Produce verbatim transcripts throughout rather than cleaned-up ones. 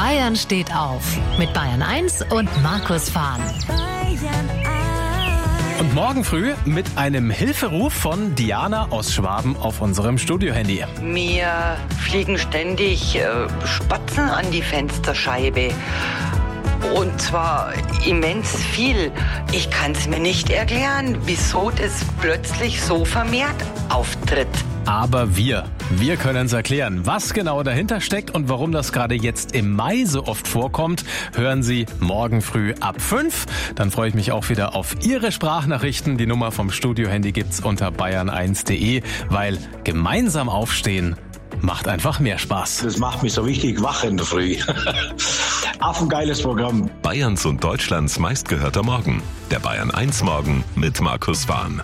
Bayern steht auf mit Bayern eins und Markus Fahn. Und morgen früh mit einem Hilferuf von Diana aus Schwaben auf unserem Studiohandy. Mir fliegen ständig äh, Spatzen an die Fensterscheibe. Und zwar immens viel. Ich kann es mir nicht erklären, wieso das plötzlich so vermehrt auftritt. Aber wir, wir können es erklären. Was genau dahinter steckt und warum das gerade jetzt im Mai so oft vorkommt, hören Sie morgen früh ab fünf. Dann freue ich mich auch wieder auf Ihre Sprachnachrichten. Die Nummer vom Studiohandy gibt's unter bayern eins punkt de, weil gemeinsam aufstehen macht einfach mehr Spaß. Das macht mich so richtig wach in der Früh. Auf ein geiles Programm. Bayerns und Deutschlands meistgehörter Morgen. Der Bayern eins Morgen mit Markus Fahn.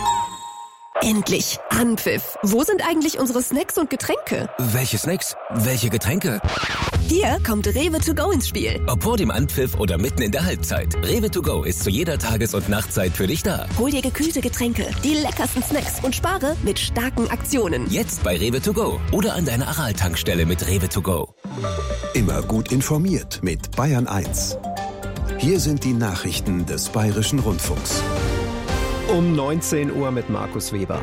Endlich Anpfiff. Wo sind eigentlich unsere Snacks und Getränke? Welche Snacks? Welche Getränke? Hier kommt Rewe to go ins Spiel. Ob vor dem Anpfiff oder mitten in der Halbzeit. Rewe to go ist zu jeder Tages- und Nachtzeit für dich da. Hol dir gekühlte Getränke, die leckersten Snacks und spare mit starken Aktionen. Jetzt bei Rewe to go oder an deiner Aral-Tankstelle mit Rewe to go. Immer gut informiert mit Bayern eins. Hier sind die Nachrichten des Bayerischen Rundfunks. Um neunzehn Uhr mit Markus Weber.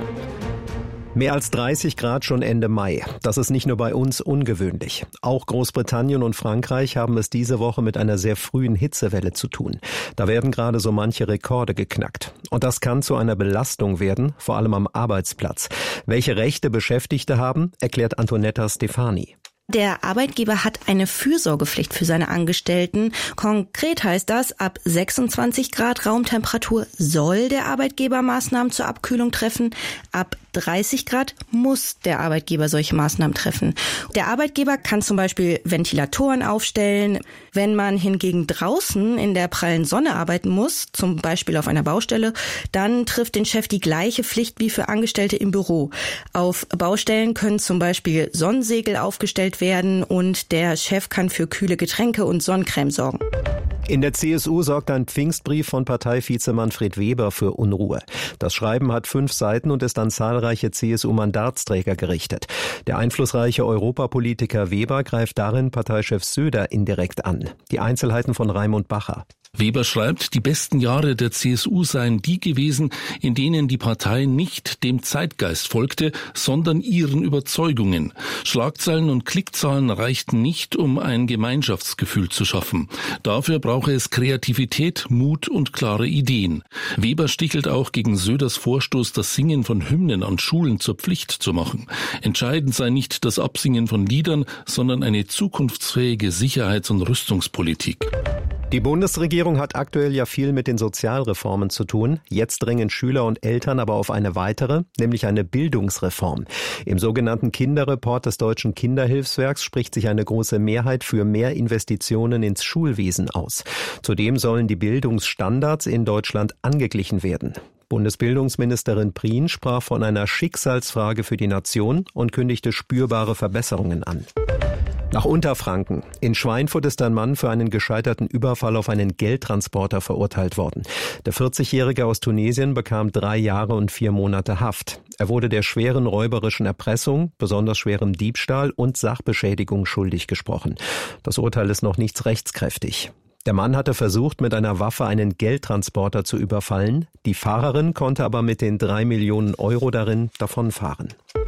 Mehr als dreißig Grad schon Ende Mai. Das ist nicht nur bei uns ungewöhnlich. Auch Großbritannien und Frankreich haben es diese Woche mit einer sehr frühen Hitzewelle zu tun. Da werden gerade so manche Rekorde geknackt. Und das kann zu einer Belastung werden, vor allem am Arbeitsplatz. Welche Rechte Beschäftigte haben, erklärt Antonetta Stefani. Der Arbeitgeber hat eine Fürsorgepflicht für seine Angestellten. Konkret heißt das, ab sechsundzwanzig Grad Raumtemperatur soll der Arbeitgeber Maßnahmen zur Abkühlung treffen. Ab dreißig Grad muss der Arbeitgeber solche Maßnahmen treffen. Der Arbeitgeber kann zum Beispiel Ventilatoren aufstellen. Wenn man hingegen draußen in der prallen Sonne arbeiten muss, zum Beispiel auf einer Baustelle, dann trifft den Chef die gleiche Pflicht wie für Angestellte im Büro. Auf Baustellen können zum Beispiel Sonnensegel aufgestellt werden und der Chef kann für kühle Getränke und Sonnencreme sorgen. In der C S U sorgt ein Pfingstbrief von Parteivize Manfred Weber für Unruhe. Das Schreiben hat fünf Seiten und ist an zahlreiche C S U-Mandatsträger gerichtet. Der einflussreiche Europapolitiker Weber greift darin Parteichef Söder indirekt an. Die Einzelheiten von Raimund Bacher. Weber schreibt, die besten Jahre der C S U seien die gewesen, in denen die Partei nicht dem Zeitgeist folgte, sondern ihren Überzeugungen. Schlagzeilen und Klickzahlen reichten nicht, um ein Gemeinschaftsgefühl zu schaffen. Dafür brauche es Kreativität, Mut und klare Ideen. Weber stichelt auch gegen Söders Vorstoß, das Singen von Hymnen an Schulen zur Pflicht zu machen. Entscheidend sei nicht das Absingen von Liedern, sondern eine zukunftsfähige Sicherheits- und Rüstungspolitik. Die Bundesregierung hat aktuell ja viel mit den Sozialreformen zu tun. Jetzt drängen Schüler und Eltern aber auf eine weitere, nämlich eine Bildungsreform. Im sogenannten Kinderreport des Deutschen Kinderhilfswerks spricht sich eine große Mehrheit für mehr Investitionen ins Schulwesen aus. Zudem sollen die Bildungsstandards in Deutschland angeglichen werden. Bundesbildungsministerin Prien sprach von einer Schicksalsfrage für die Nation und kündigte spürbare Verbesserungen an. Nach Unterfranken. In Schweinfurt ist ein Mann für einen gescheiterten Überfall auf einen Geldtransporter verurteilt worden. Der vierzigjährige aus Tunesien bekam drei Jahre und vier Monate Haft. Er wurde der schweren räuberischen Erpressung, besonders schwerem Diebstahl und Sachbeschädigung schuldig gesprochen. Das Urteil ist noch nicht rechtskräftig. Der Mann hatte versucht, mit einer Waffe einen Geldtransporter zu überfallen. Die Fahrerin konnte aber mit den drei Millionen Euro darin davonfahren.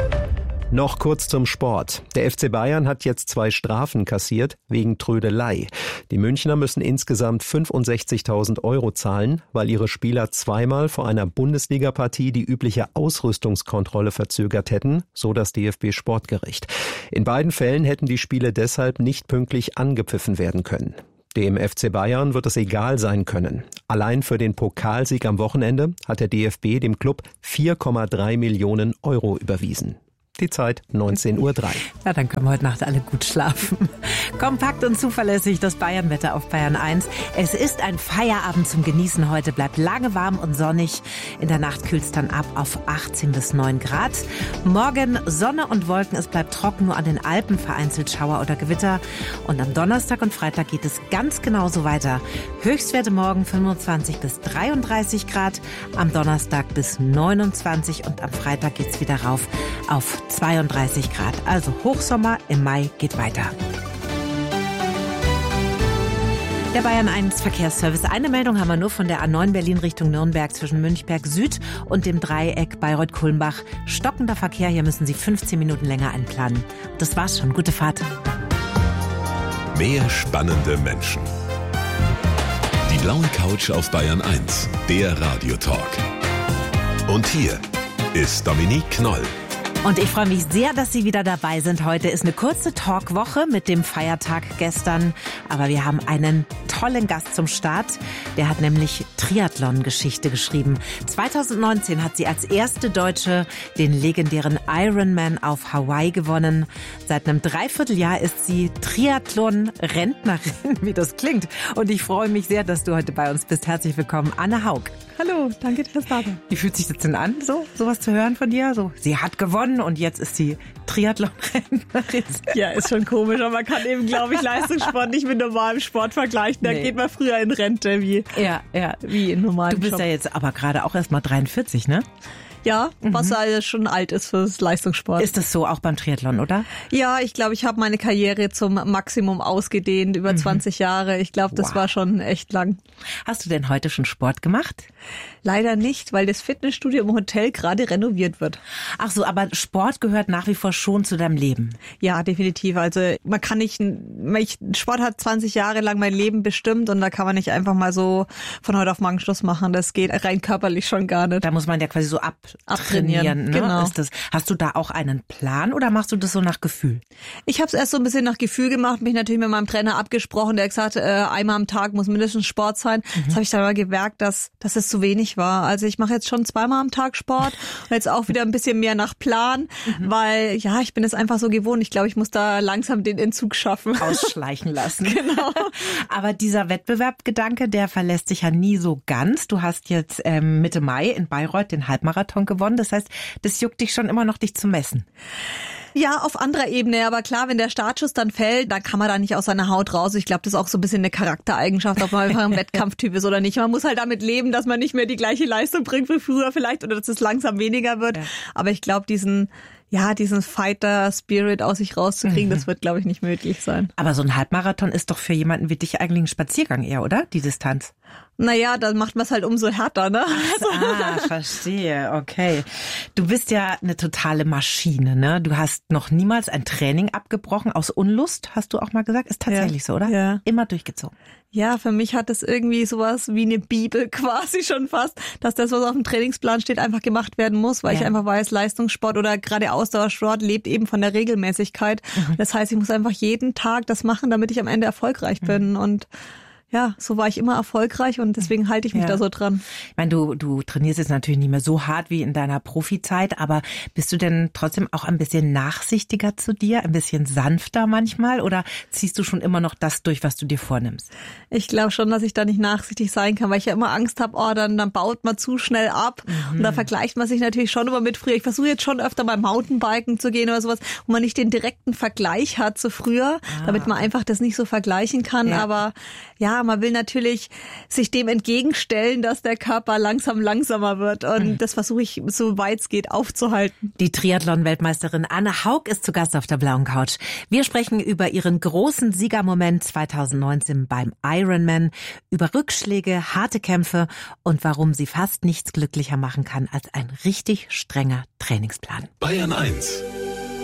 Noch kurz zum Sport. Der F C Bayern hat jetzt zwei Strafen kassiert wegen Trödelei. Die Münchner müssen insgesamt fünfundsechzigtausend Euro zahlen, weil ihre Spieler zweimal vor einer Bundesliga-Partie die übliche Ausrüstungskontrolle verzögert hätten, so das D F B-Sportgericht. In beiden Fällen hätten die Spiele deshalb nicht pünktlich angepfiffen werden können. Dem F C Bayern wird es egal sein können. Allein für den Pokalsieg am Wochenende hat der D F B dem Club vier Komma drei Millionen Euro überwiesen. Die Zeit neunzehn Uhr drei. Ja, dann können wir heute Nacht alle gut schlafen. Kompakt und zuverlässig das Bayernwetter auf Bayern eins. Es ist ein Feierabend zum Genießen heute. Bleibt lange warm und sonnig. In der Nacht kühlt es dann ab auf achtzehn bis neun Grad. Morgen Sonne und Wolken. Es bleibt trocken, nur an den Alpen vereinzelt Schauer oder Gewitter. Und am Donnerstag und Freitag geht es ganz genauso weiter. Höchstwerte morgen fünfundzwanzig bis dreiunddreißig Grad. Am Donnerstag bis neunundzwanzig und am Freitag geht's wieder rauf auf zweiunddreißig Grad. Also Hochsommer im Mai geht weiter. Der Bayern eins Verkehrsservice. Eine Meldung haben wir nur von der A neun Berlin Richtung Nürnberg zwischen Münchberg Süd und dem Dreieck Bayreuth-Kulmbach. Stockender Verkehr, hier müssen Sie fünfzehn Minuten länger einplanen. Das war's schon. Gute Fahrt. Mehr spannende Menschen. Die blaue Couch auf Bayern eins, der Radiotalk. Und hier ist Dominique Knoll. Und ich freue mich sehr, dass Sie wieder dabei sind. Heute ist eine kurze Talkwoche mit dem Feiertag gestern. Aber wir haben einen tollen Gast zum Start. Der hat nämlich Triathlon-Geschichte geschrieben. zwanzig neunzehn hat sie als erste Deutsche den legendären Ironman auf Hawaii gewonnen. Seit einem Dreivierteljahr ist sie Triathlon-Rentnerin, wie das klingt. Und ich freue mich sehr, dass du heute bei uns bist. Herzlich willkommen, Anne Haug. Hallo, danke fürs Dasein. Wie fühlt sich das denn an, so sowas zu hören von dir? So, sie hat gewonnen und jetzt ist sie Triathlon-Rentnerin. Ja, ist schon komisch, aber man kann eben, glaube ich, Leistungssport nicht mit normalem Sport vergleichen. Da nee. geht man früher in Rente wie, ja, ja. wie in normalem Du bist Job. Ja jetzt aber gerade auch erst mal dreiundvierzig, ne? Ja, was mhm. also schon alt ist fürs Leistungssport. Ist das so auch beim Triathlon, oder? Ja, ich glaube, ich habe meine Karriere zum Maximum ausgedehnt, über mhm. zwanzig Jahre. Ich glaube, das wow. war schon echt lang. Hast du denn heute schon Sport gemacht? Leider nicht, weil das Fitnessstudio im Hotel gerade renoviert wird. Ach so, aber Sport gehört nach wie vor schon zu deinem Leben? Ja, definitiv. Also man kann nicht, Sport hat zwanzig Jahre lang mein Leben bestimmt und da kann man nicht einfach mal so von heute auf morgen Schluss machen. Das geht rein körperlich schon gar nicht. Da muss man ja quasi so ab Abtrainieren, ne? Genau. Ist das, hast du da auch einen Plan oder machst du das so nach Gefühl? Ich habe es erst so ein bisschen nach Gefühl gemacht, mich natürlich mit meinem Trainer abgesprochen, der hat gesagt, äh, einmal am Tag muss mindestens Sport sein. Mhm. Das habe ich dann mal gemerkt, dass, dass es zu wenig war. Also ich mache jetzt schon zweimal am Tag Sport und jetzt auch wieder ein bisschen mehr nach Plan, mhm. weil ja, ich bin es einfach so gewohnt. Ich glaube, ich muss da langsam den Entzug schaffen. Ausschleichen lassen. Genau. Aber dieser Wettbewerbgedanke, der verlässt sich ja nie so ganz. Du hast jetzt ähm, Mitte Mai in Bayreuth den Halbmarathon gewonnen. Das heißt, das juckt dich schon immer noch, dich zu messen. Ja, auf anderer Ebene, aber klar, wenn der Startschuss dann fällt, dann kann man da nicht aus seiner Haut raus. Ich glaube, das ist auch so ein bisschen eine Charaktereigenschaft, ob man einfach ein Wettkampftyp ist oder nicht. Man muss halt damit leben, dass man nicht mehr die gleiche Leistung bringt wie früher vielleicht oder dass es langsam weniger wird. Ja. Aber ich glaube, diesen ja, diesen Fighter-Spirit aus sich rauszukriegen, mhm. das wird, glaube ich, nicht möglich sein. Aber so ein Halbmarathon ist doch für jemanden wie dich eigentlich ein Spaziergang eher, oder? Die Distanz. Naja, dann macht man es halt umso härter, ne? Ach, ah, verstehe, okay. Du bist ja eine totale Maschine, ne? Du hast noch niemals ein Training abgebrochen aus Unlust, hast du auch mal gesagt. Ist tatsächlich ja. so, oder? Ja. Immer durchgezogen. Ja, für mich hat es irgendwie sowas wie eine Bibel quasi schon fast, dass das, was auf dem Trainingsplan steht, einfach gemacht werden muss, weil ja. ich einfach weiß, Leistungssport oder gerade Ausdauersport lebt eben von der Regelmäßigkeit. Mhm. Das heißt, ich muss einfach jeden Tag das machen, damit ich am Ende erfolgreich mhm. bin und ja, so war ich immer erfolgreich und deswegen halte ich mich ja. da so dran. Ich meine, du, du trainierst jetzt natürlich nicht mehr so hart wie in deiner Profizeit, aber bist du denn trotzdem auch ein bisschen nachsichtiger zu dir, ein bisschen sanfter manchmal oder ziehst du schon immer noch das durch, was du dir vornimmst? Ich glaube schon, dass ich da nicht nachsichtig sein kann, weil ich ja immer Angst habe, oh, dann, dann baut man zu schnell ab mhm. und da vergleicht man sich natürlich schon immer mit früher. Ich versuche jetzt schon öfter beim Mountainbiken zu gehen oder sowas, wo man nicht den direkten Vergleich hat zu früher, ah. damit man einfach das nicht so vergleichen kann, ja. aber ja, man will natürlich sich dem entgegenstellen, dass der Körper langsam langsamer wird. Und mhm. das versuche ich, so weit es geht, aufzuhalten. Die Triathlon-Weltmeisterin Anne Haug ist zu Gast auf der blauen Couch. Wir sprechen über ihren großen Siegermoment zwanzig neunzehn beim Ironman, über Rückschläge, harte Kämpfe und warum sie fast nichts glücklicher machen kann als ein richtig strenger Trainingsplan. Bayern eins